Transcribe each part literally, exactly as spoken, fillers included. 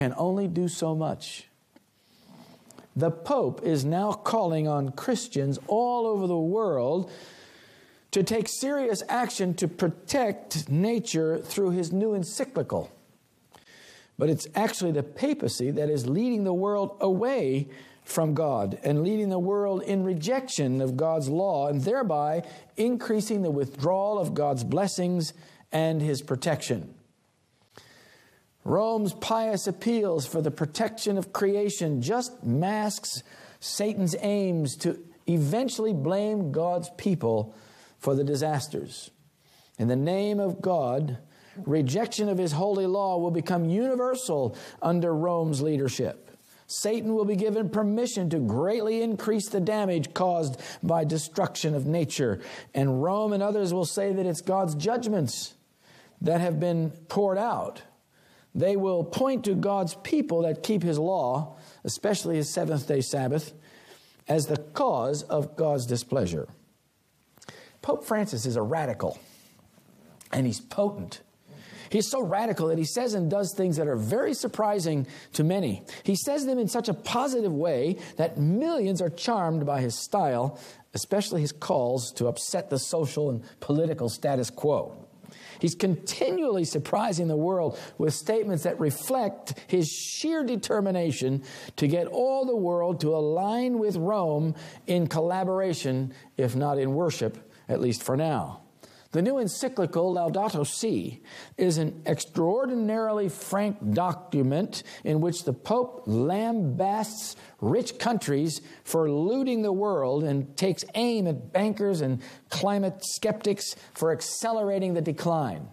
can only do so much. The Pope is now calling on Christians all over the world to take serious action to protect nature through his new encyclical. But it's actually the papacy that is leading the world away from God and leading the world in rejection of God's law, and thereby increasing the withdrawal of God's blessings and his protection. Rome's pious appeals for the protection of creation just masks Satan's aims to eventually blame God's people for the disasters. In the name of God, rejection of his holy law will become universal under Rome's leadership. Satan will be given permission to greatly increase the damage caused by destruction of nature. And Rome and others will say that it's God's judgments that have been poured out. They will point to God's people that keep his law, especially his seventh-day Sabbath, as the cause of God's displeasure. Pope Francis is a radical, and he's potent. He's so radical that he says and does things that are very surprising to many. He says them in such a positive way that millions are charmed by his style, especially his calls to upset the social and political status quo. He's continually surprising the world with statements that reflect his sheer determination to get all the world to align with Rome in collaboration, if not in worship, at least for now. The new encyclical Laudato Si is an extraordinarily frank document in which the Pope lambasts rich countries for looting the world and takes aim at bankers and climate skeptics for accelerating the decline.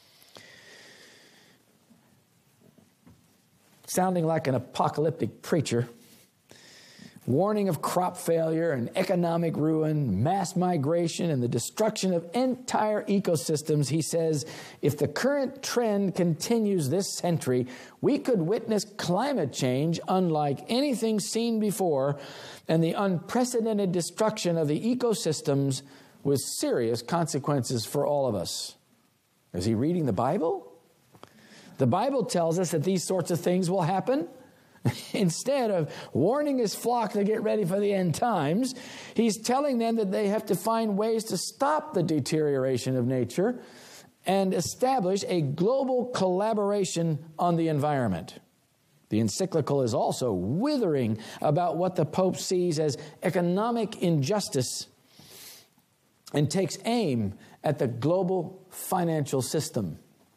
Sounding like an apocalyptic preacher, warning of crop failure and economic ruin, mass migration, and the destruction of entire ecosystems, he says, if the current trend continues this century, we could witness climate change unlike anything seen before and the unprecedented destruction of the ecosystems with serious consequences for all of us. Is he reading the Bible? The Bible tells us that these sorts of things will happen. Instead of warning his flock to get ready for the end times, he's telling them that they have to find ways to stop the deterioration of nature and establish a global collaboration on the environment. The encyclical is also withering about what the Pope sees as economic injustice and takes aim at the global financial system.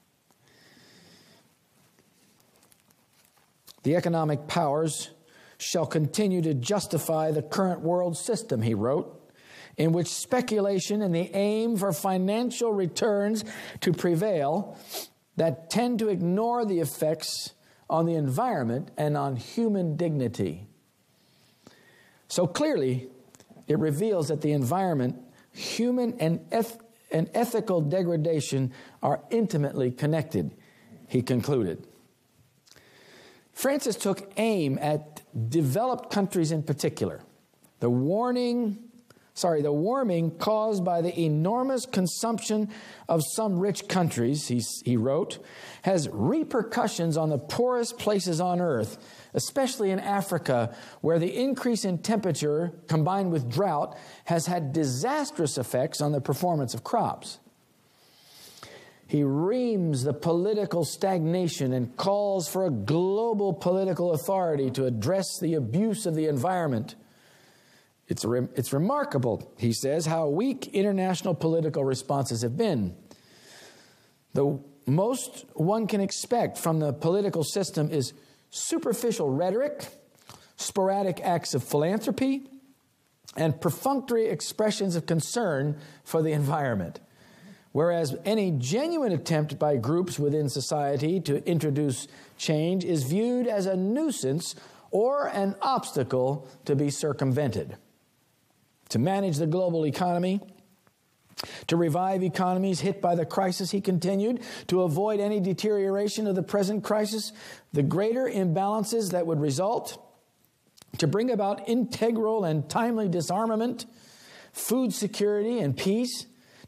The economic powers shall continue to justify the current world system, he wrote, in which speculation and the aim for financial returns to prevail that tend to ignore the effects on the environment and on human dignity. So clearly, it reveals that the environment, human and, eth- and ethical degradation are intimately connected, he concluded. Francis took aim at developed countries in particular. The warning, sorry, the warming caused by the enormous consumption of some rich countries, he, he wrote, has repercussions on the poorest places on earth, especially in Africa, where the increase in temperature combined with drought has had disastrous effects on the performance of crops. He reams the political stagnation and calls for a global political authority to address the abuse of the environment. It's, re- it's remarkable, he says, how weak international political responses have been. The most one can expect from the political system is superficial rhetoric, sporadic acts of philanthropy, and perfunctory expressions of concern for the environment. Whereas any genuine attempt by groups within society to introduce change is viewed as a nuisance or an obstacle to be circumvented. To manage the global economy, to revive economies hit by the crisis, he continued, to avoid any deterioration of the present crisis, the greater imbalances that would result, to bring about integral and timely disarmament, food security and peace,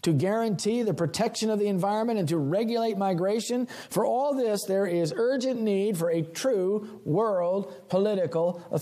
to guarantee the protection of the environment and to regulate migration. For all this, there is urgent need for a true world political authority.